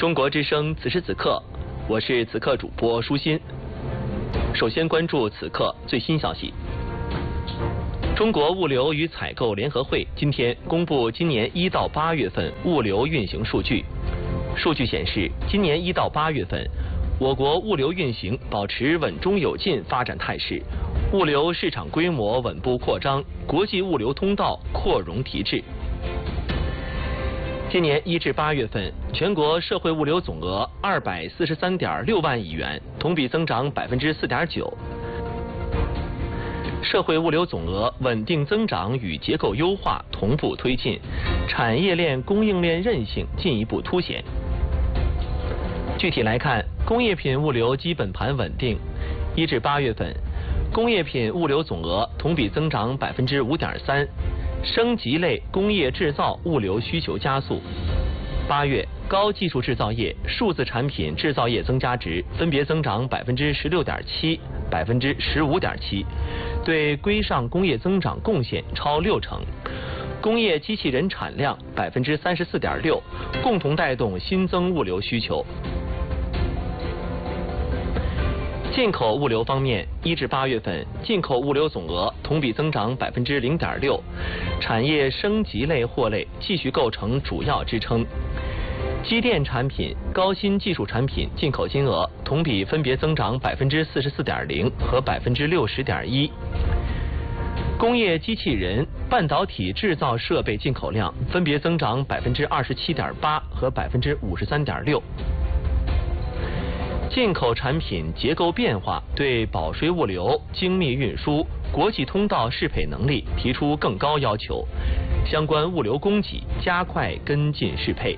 中国之声此时此刻，我是此刻主播舒心。首先关注此刻最新消息。中国物流与采购联合会今天公布今年1到8月份物流运行数据。数据显示，今年1到8月份，我国物流运行保持稳中有进发展态势，物流市场规模稳步扩张，国际物流通道扩容提质。今年1至8月份，全国社会物流总额243.6万亿元，同比增长4.9%。社会物流总额稳定增长与结构优化同步推进，产业链供应链韧性进一步凸显。具体来看，工业品物流基本盘稳定。1至8月份，工业品物流总额同比增长5.3%，升级类工业制造物流需求加速。8月，高技术制造业、数字产品制造业增加值分别增长16.7%、15.7%，对规上工业增长贡献超60%。工业机器人产量34.6%，共同带动新增物流需求。进口物流方面，1至8月份进口物流总额同比增长0.6%，产业升级类货类继续构成主要支撑。机电产品、高新技术产品进口金额同比分别增长44.0%和60.1%。工业机器人、半导体制造设备进口量分别增长27.8%和53.6%。进口产品结构变化对保税物流、精密运输、国际通道适配能力提出更高要求，相关物流供给加快跟进适配。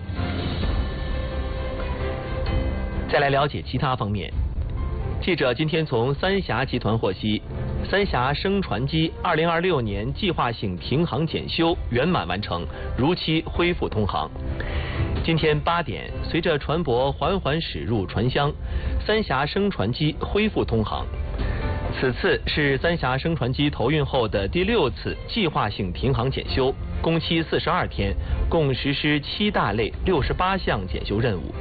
再来了解其他方面。记者今天从三峡集团获悉，三峡升船机2026年计划性停航检修圆满完成，如期恢复通航。今天8点，随着船舶缓缓驶入船厢，三峡升船机恢复通航。此次是三峡升船机投运后的第6次计划性停航检修，工期42天，共实施7大类68项检修任务。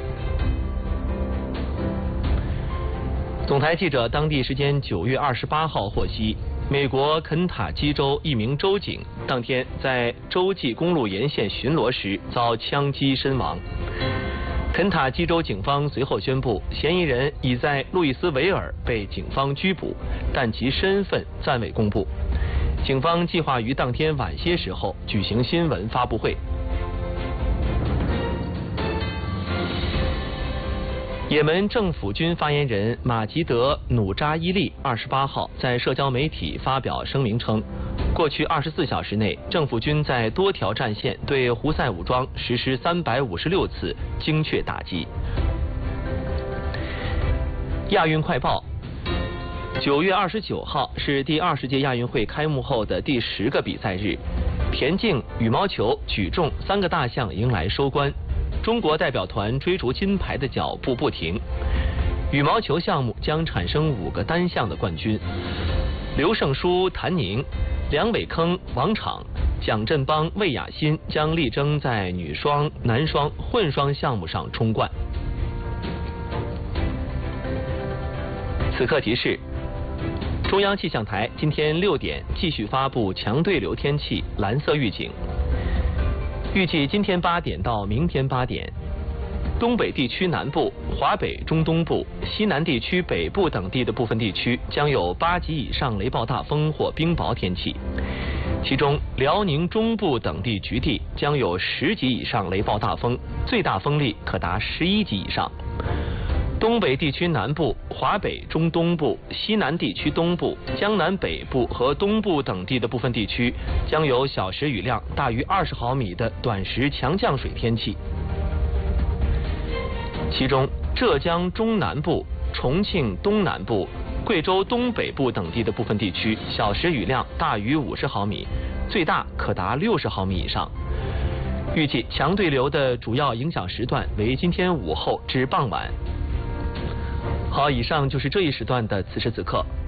总台记者当地时间9月28号获悉，美国肯塔基州一名州警当天在洲际公路沿线巡逻时遭枪击身亡。肯塔基州警方随后宣布，嫌疑人已在路易斯维尔被警方拘捕，但其身份暂未公布。警方计划于当天晚些时候举行新闻发布会。也门政府军发言人马吉德·努扎伊利28号在社交媒体发表声明称，过去24小时内，政府军在多条战线对胡塞武装实施356次精确打击。亚运快报：9月29号是第20届亚运会开幕后的第10个比赛日，田径、羽毛球、举重3个大项迎来收官。中国代表团追逐金牌的脚步不停，羽毛球项目将产生5个单项的冠军，刘胜书、谭宁、梁伟铿、王昶、蒋振邦、魏雅欣将力争在女双、男双、混双项目上冲冠。此刻提示：中央气象台今天6点继续发布强对流天气蓝色预警。预计今天8点到明天8点，东北地区南部、华北、中东部、西南地区北部等地的部分地区将有8级以上雷暴大风或冰雹天气，其中辽宁中部等地局地将有10级以上雷暴大风，最大风力可达11级以上。东北地区南部、华北、中东部、西南地区东部、江南北部和东部等地的部分地区将有小时雨量大于20毫米的短时强降水天气。其中，浙江中南部、重庆东南部、贵州东北部等地的部分地区小时雨量大于50毫米，最大可达60毫米以上。预计强对流的主要影响时段为今天午后至傍晚。好，以上就是这一时段的此时此刻。